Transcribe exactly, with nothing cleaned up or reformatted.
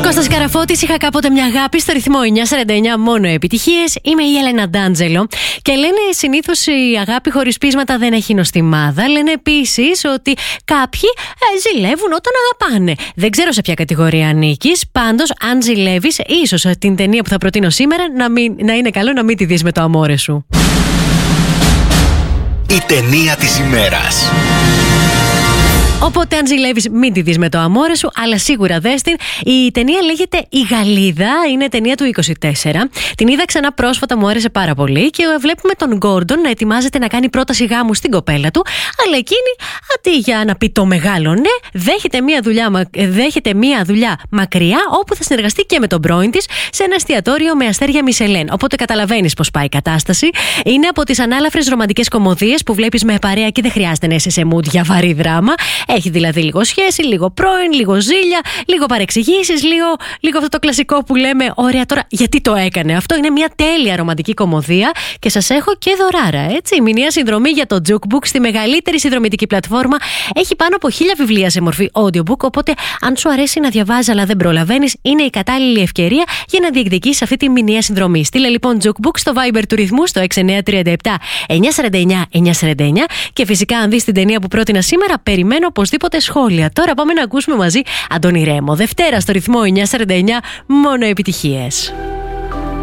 Κώστας Καραφώτης, είχα κάποτε μια αγάπη στο ρυθμό εννιά σαράντα εννιά, μόνο επιτυχίες. Είμαι η Έλενα Ντάντζελο. Και λένε συνήθως η αγάπη χωρίς πείσματα δεν έχει νοστιμάδα. Λένε επίσης ότι κάποιοι ε, ζηλεύουν όταν αγαπάνε. Δεν ξέρω σε ποια κατηγορία ανήκεις. Πάντως, αν ζηλεύεις, ίσως την ταινία που θα προτείνω σήμερα να, μην, να είναι καλό να μην τη δεις με το αμόρε σου. Η ταινία της ημέρας. Οπότε, αν ζηλεύεις, μην τη δεις με το αμόρε σου, αλλά σίγουρα δες την. Η ταινία λέγεται Η Γαλλίδα, είναι ταινία του είκοσι τέσσερα. Την είδα ξανά πρόσφατα, μου άρεσε πάρα πολύ. Και βλέπουμε τον Γκόρντον να ετοιμάζεται να κάνει πρόταση γάμου στην κοπέλα του. Αλλά εκείνη, αντί για να πει το μεγάλο ναι, δέχεται μία δουλειά, δέχεται μία δουλειά μακριά, όπου θα συνεργαστεί και με τον πρώην της σε ένα εστιατόριο με αστέρια Μισελέν. Οπότε καταλαβαίνεις πώς πάει η κατάσταση. Είναι από τις ανάλαφρες ρομαντικές κωμωδίες που βλέπεις με παρέα και δεν χρειάζεται να είσαι σε mood για βαρύ δράμα. Έχει δηλαδή λίγο σχέση, λίγο πρώην, λίγο ζήλια, λίγο παρεξηγήσεις, λίγο, λίγο αυτό το κλασικό που λέμε, ωραία τώρα γιατί το έκανε. Αυτό είναι μια τέλεια ρομαντική κωμωδία και σας έχω και δωράρα, έτσι. Μηνιαία συνδρομή για το Jukebook στη μεγαλύτερη συνδρομητική πλατφόρμα. Έχει πάνω από χίλια βιβλία σε μορφή audiobook, οπότε αν σου αρέσει να διαβάζεις αλλά δεν προλαβαίνεις, είναι η κατάλληλη ευκαιρία για να διεκδικήσεις αυτή τη μηνιαία συνδρομή. Στείλε λοιπόν Jukebook στο Viber του ρυθμού στο έξι εννιά τρία επτά εννιά σαράντα εννιά εννιά σαράντα εννιά και φυσικά αν δεις την ταινία που πρότεινα σήμερα, περιμένω οπωσδήποτε σχόλια. Τώρα πάμε να ακούσουμε μαζί Αντώνη Ρέμο. Δευτέρα στο ρυθμό εννιά σαράντα εννιά, μόνο επιτυχίες.